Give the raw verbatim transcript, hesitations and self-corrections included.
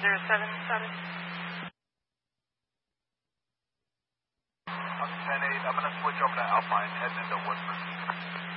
zero seven seven. ten eight, I'm going to switch over to Alpine, heading into Woodford.